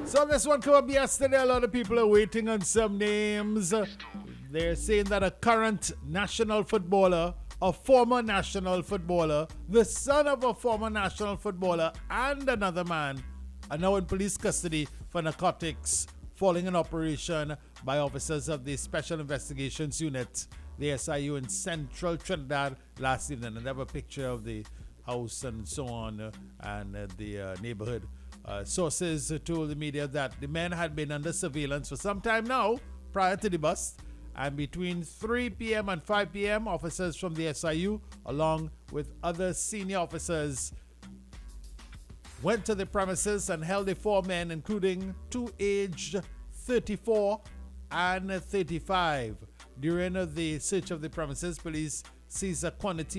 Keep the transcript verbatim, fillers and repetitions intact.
So this one came up yesterday. A lot of people are waiting on some names. They're saying that a current national footballer, a former national footballer, the son of a former national footballer, and another man are now in police custody for narcotics following an operation by officers of the Special Investigations Unit, the S I U, in central Trinidad last evening. And they have a picture of the house and so on uh, and uh, the uh, neighborhood. Uh, sources told the media that the men had been under surveillance for some time now prior to the bust. And between three p.m. and five p.m., officers from the S I U, along with other senior officers, went to the premises and held the four men, including two aged thirty-four and thirty-five. During the search of the premises, police seized a quantity